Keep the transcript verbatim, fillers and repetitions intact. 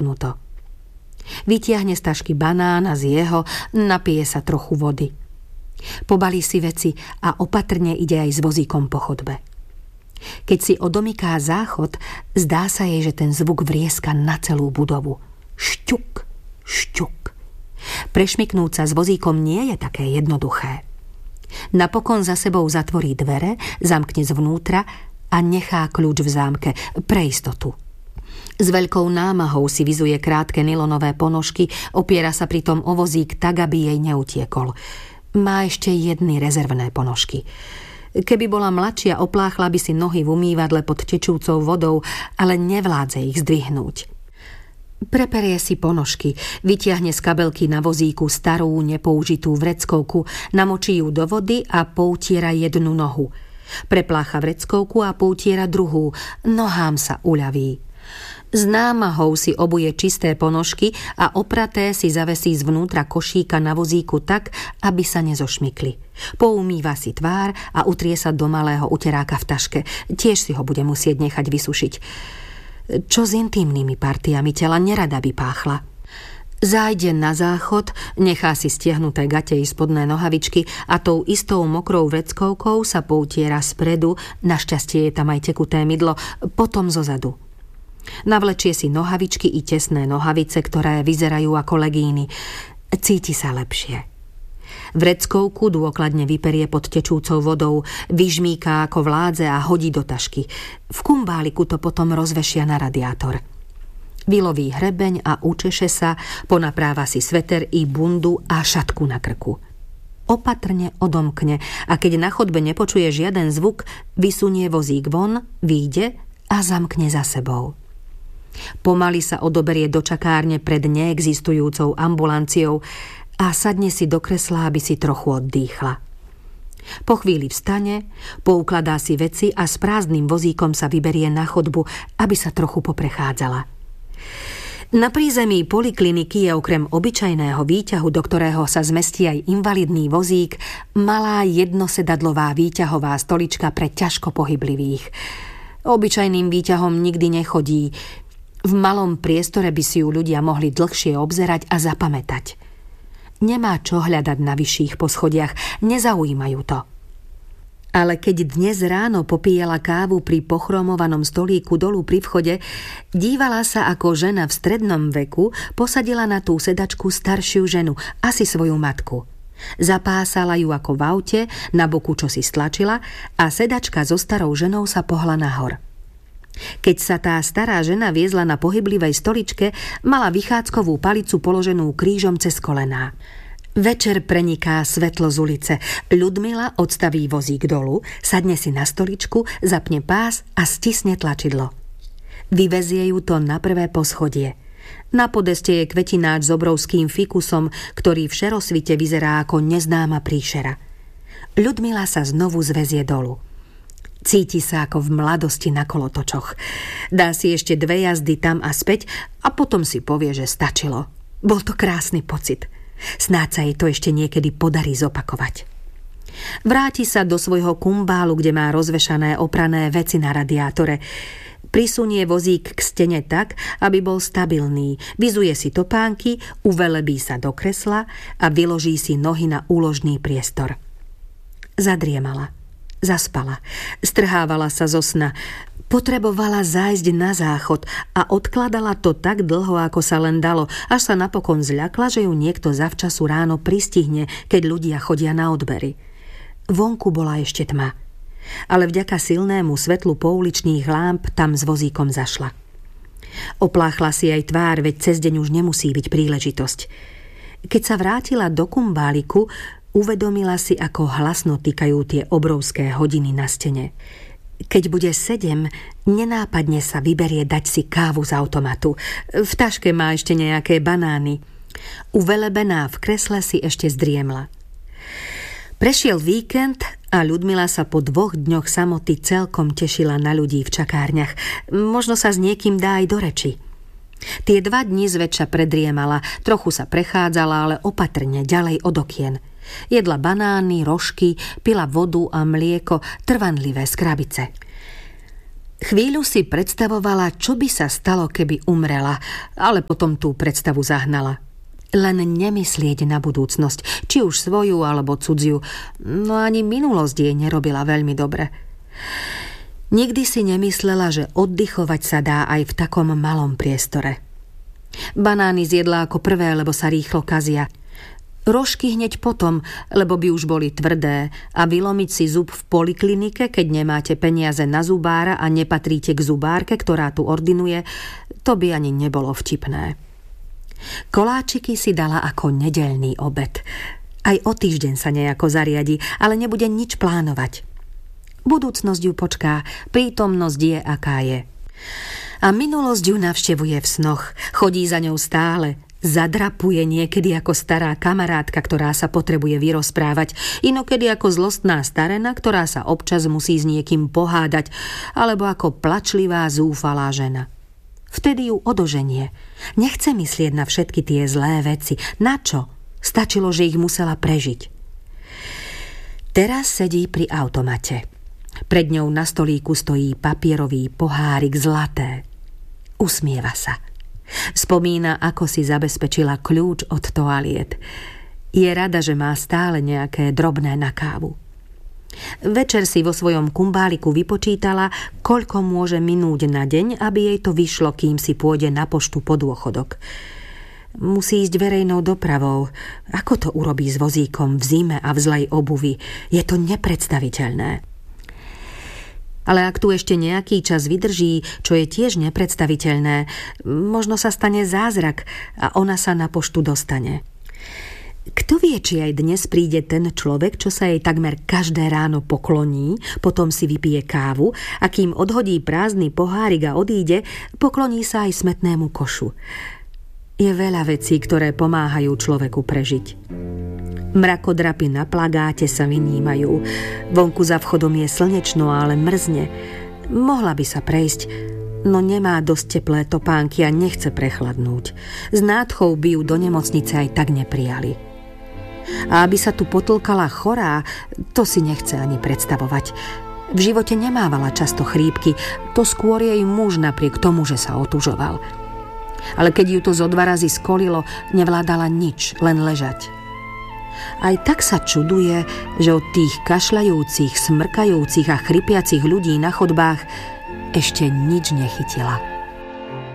nadýchnuto. Vytiahne z tašky banán a z jeho, napije sa trochu vody. Pobalí si veci a opatrne ide aj s vozíkom po chodbe. Keď si odomyká záchod, zdá sa jej, že ten zvuk vrieska na celú budovu. Šťuk, šťuk. Prešmyknúť sa s vozíkom nie je také jednoduché. Napokon za sebou zatvorí dvere, zamkne zvnútra a nechá kľúč v zámke pre istotu. S veľkou námahou si vyzuje krátke nylonové ponožky, opiera sa pritom o vozík tak, aby jej neutiekol. Má ešte jedny rezervné ponožky. Keby bola mladšia, opláchla by si nohy v umývadle pod tečúcou vodou, ale nevládze ich zdvihnúť. Preperie si ponožky, vytiahne z kabelky na vozíku starú, nepoužitú vreckovku, namočí ju do vody a poutiera jednu nohu. Preplácha vreckovku a poutiera druhú, nohám sa uľaví. S námahou si obuje čisté ponožky a opraté si zavesí zvnútra košíka na vozíku tak, aby sa nezošmykli. Poumýva si tvár a utrie sa do malého uteráka v taške. Tiež si ho bude musieť nechať vysušiť. Čo s intimnými partiami tela, nerada by páchla. Zájde na záchod, nechá si stiahnuté gate i spodné nohavičky a tou istou mokrou vreckovkou sa poutiera spredu, našťastie je tam aj tekuté mydlo, potom zozadu. Navlečie si nohavičky i tesné nohavice, ktoré vyzerajú ako legíny. Cíti sa lepšie. Vreckovku dôkladne vyperie pod tečúcou vodou, vyžmýká ako vládze a hodí do tašky. V kumbáliku to potom rozvešia na radiátor. Vyloví hrebeň a učeše sa, ponapráva si sveter i bundu a šatku na krku. Opatrne odomkne a keď na chodbe nepočuje žiaden zvuk, vysunie vozík von, vyjde a zamkne za sebou. Pomaly sa odoberie do čakárne pred neexistujúcou ambulanciou a sadne si do kresla, aby si trochu oddýchla. Po chvíli vstane, poukladá si veci a s prázdnym vozíkom sa vyberie na chodbu, aby sa trochu poprechádzala. Na prízemí polikliniky je okrem obyčajného výťahu, do ktorého sa zmestí aj invalidný vozík, malá jednosedadlová výťahová stolička pre ťažko pohyblivých. Obyčajným výťahom nikdy nechodí. V malom priestore by si ju ľudia mohli dlhšie obzerať a zapamätať. Nemá čo hľadať na vyšších poschodiach, nezaujímajú to. Ale keď dnes ráno popíjala kávu pri pochromovanom stolíku dolu pri vchode, dívala sa, ako žena v strednom veku posadila na tú sedačku staršiu ženu, asi svoju matku. Zapásala ju ako v aute, na boku čosi stlačila a sedačka so starou ženou sa pohla nahor. Keď sa tá stará žena viezla na pohyblivej stoličke, mala vychádzkovú palicu položenú krížom cez kolená. Večer preniká svetlo z ulice. Ľudmila odstaví vozík dolu, sadne si na stoličku, zapne pás a stisne tlačidlo. Vyvezie ju to na prvé poschodie. Na podeste je kvetináč s obrovským fikusom, ktorý v šerosvite vyzerá ako neznáma príšera. Ľudmila sa znovu zvezie dolu. Cíti sa ako v mladosti na kolotočoch. Dá si ešte dve jazdy tam a späť a potom si povie, že stačilo. Bol to krásny pocit. Snáď sa jej to ešte niekedy podarí zopakovať. Vráti sa do svojho kumbálu, kde má rozvešané oprané veci na radiátore. Prisunie vozík k stene tak, aby bol stabilný. Vyzuje si topánky, uvelebí sa do kresla a vyloží si nohy na úložný priestor. Zadriemala. Zaspala. Strhávala sa zo sna. Potrebovala zájsť na záchod a odkladala to tak dlho, ako sa len dalo, až sa napokon zľakla, že ju niekto zavčasu ráno pristihne, keď ľudia chodia na odbery. Vonku bola ešte tma, ale vďaka silnému svetlu pouličných lámp tam s vozíkom zašla. Opláchla si aj tvár, veď cez deň už nemusí byť príležitosť. Keď sa vrátila do kumbáliku, uvedomila si, ako hlasno týkajú tie obrovské hodiny na stene. Keď bude sedem, nenápadne sa vyberie dať si kávu z automatu. V taške má ešte nejaké banány. Uvelebená v kresle si ešte zdriemla. Prešiel víkend a Ľudmila sa po dvoch dňoch samoty celkom tešila na ľudí v čakárniach. Možno sa s niekým dá aj do reči. Tie dva dni zväčša predriemala, trochu sa prechádzala, ale opatrne, ďalej od okien. Jedla banány, rožky, pila vodu a mlieko, trvanlivé z krabice. Chvíľu si predstavovala, čo by sa stalo, keby umrela, ale potom tú predstavu zahnala. Len nemyslieť na budúcnosť, či už svoju alebo cudziu, no ani minulosť jej nerobila veľmi dobre. Nikdy si nemyslela, že oddychovať sa dá aj v takom malom priestore. Banány zjedla ako prvé, lebo sa rýchlo kazia. Rožky hneď potom, lebo by už boli tvrdé, a vylomiť si zub v poliklinike, keď nemáte peniaze na zubára a nepatríte k zubárke, ktorá tu ordinuje, to by ani nebolo vtipné. Koláčiky si dala ako nedeľný obed. Aj o týždeň sa nejako zariadi, ale nebude nič plánovať. Budúcnosť ju počká, prítomnosť je, aká je. A minulosť ju navštevuje v snoch, chodí za ňou stále, zadrapuje niekedy ako stará kamarátka, ktorá sa potrebuje vyrozprávať, inokedy ako zlostná starena, ktorá sa občas musí s niekým pohádať, alebo ako plačlivá, zúfalá žena. Vtedy ju odoženie. Nechce myslieť na všetky tie zlé veci. Na čo? Stačilo, že ich musela prežiť. Teraz sedí pri automate. Pred ňou na stolíku stojí papierový pohárik zlaté. Usmieva sa. Spomína, ako si zabezpečila kľúč od toaliet. Je rada, že má stále nejaké drobné na kávu. Večer si vo svojom kumbáliku vypočítala, koľko môže minúť na deň, aby jej to vyšlo, kým si pôjde na poštu po dôchodok. Musí ísť verejnou dopravou. Ako to urobí s vozíkom v zime a v zlej obuvi? Je to nepredstaviteľné. Ale ak tu ešte nejaký čas vydrží, čo je tiež nepredstaviteľné, možno sa stane zázrak a ona sa na poštu dostane. Kto vie, či aj dnes príde ten človek, čo sa jej takmer každé ráno pokloní, potom si vypije kávu a kým odhodí prázdny pohárik a odíde, pokloní sa aj smetnému košu. Je veľa vecí, ktoré pomáhajú človeku prežiť. Mrakodrapy na plagáte sa vynímajú. Vonku za vchodom je slnečno, ale mrzne. Mohla by sa prejsť, no nemá dosť teplé topánky a nechce prechladnúť. S nádchou by ju do nemocnice aj tak neprijali. A aby sa tu potlkala chorá, to si nechce ani predstavovať. V živote nemávala často chrípky, to skôr jej muž napriek tomu, že sa otužoval. Ale keď ju to zo dva razy skolilo, nevládala nič, len ležať. Aj tak sa čuduje, že od tých kašľajúcich, smrkajúcich a chrypiacich ľudí na chodbách ešte nič nechytila.